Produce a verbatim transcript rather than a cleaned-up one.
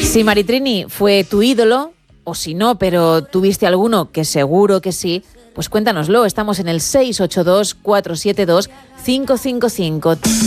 Si Maritrini fue tu ídolo, o si no, pero tuviste alguno, que seguro que sí, pues cuéntanoslo. Estamos en el seis ocho dos, cuatro siete dos, cinco cinco cinco.